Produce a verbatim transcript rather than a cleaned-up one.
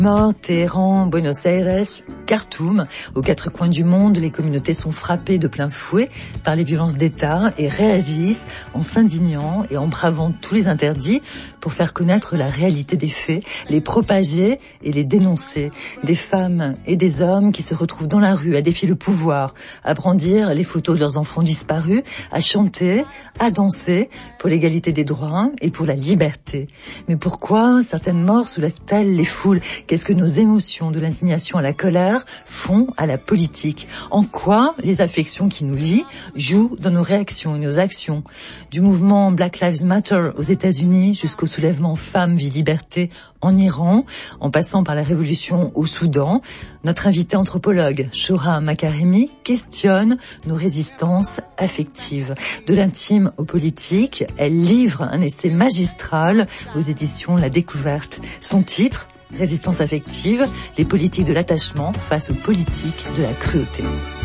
Mort, Téhéran, Buenos Aires, Khartoum, aux quatre coins du monde, les communautés sont frappées de plein fouet par les violences d'État et réagissent en s'indignant et en bravant tous les interdits pour faire connaître la réalité des faits, les propager et les dénoncer. Des femmes et des hommes qui se retrouvent dans la rue à défier le pouvoir, à brandir les photos de leurs enfants disparus, à chanter, à danser pour l'égalité des droits et pour la liberté. Mais pourquoi certaines morts soulèvent-elles les foules ? Qu'est-ce que nos émotions, de l'indignation à la colère, font à la politique ? En quoi les affections qui nous lient jouent dans nos réactions et nos actions ? Du mouvement Black Lives Matter aux États-Unis jusqu'au soulèvement Femmes, Vie, Liberté en Iran, en passant par la révolution au Soudan, notre invitée anthropologue, Shoura Makaremi, questionne nos résistances affectives. De l'intime au politique, elle livre un essai magistral aux éditions La Découverte. Son titre, Résistance affective, les politiques de l'attachement face aux politiques de la cruauté.